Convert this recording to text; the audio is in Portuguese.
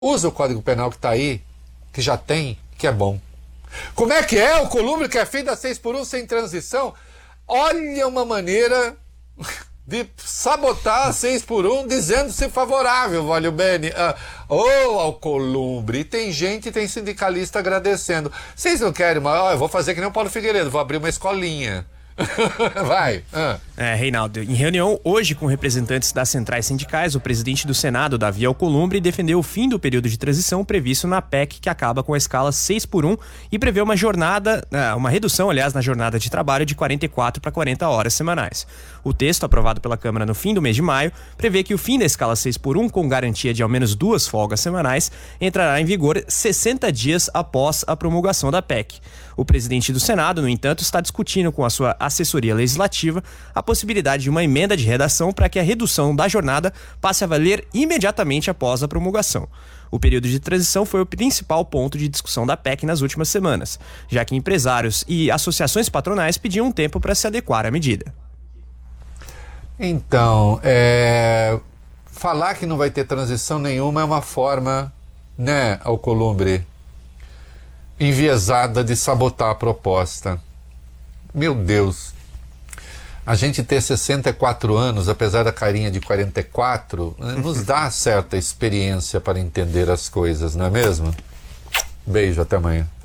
Usa o Código Penal que está aí, que já tem, que é bom. Como é que é? O Columbre quer fim da 6x1 sem transição? Olha uma maneira de sabotar a 6x1 dizendo-se favorável, Valio Bene. Alcolumbre. E tem gente, tem sindicalista agradecendo. Vocês não querem, mas eu vou fazer que nem o Paulo Figueiredo, vou abrir uma escolinha. Vai. Reinaldo, em reunião hoje com representantes das centrais sindicais, o presidente do Senado, Davi Alcolumbre, defendeu o fim do período de transição previsto na PEC, que acaba com a escala 6x1 e prevê uma redução, aliás, na jornada de trabalho de 44 para 40 horas semanais. O texto, aprovado pela Câmara no fim do mês de maio, prevê que o fim da escala 6x1, com garantia de ao menos 2 folgas semanais, entrará em vigor 60 dias após a promulgação da PEC. O presidente do Senado, no entanto, está discutindo com a sua assessoria legislativa a possibilidade de uma emenda de redação para que a redução da jornada passe a valer imediatamente após a promulgação. O período de transição foi o principal ponto de discussão da PEC nas últimas semanas, já que empresários e associações patronais pediam um tempo para se adequar à medida. Então, falar que não vai ter transição nenhuma é uma forma, né, Alcolumbre, enviesada de sabotar a proposta. Meu Deus, a gente ter 64 anos, apesar da carinha de 44, nos dá certa experiência para entender as coisas, não é mesmo? Beijo, até amanhã.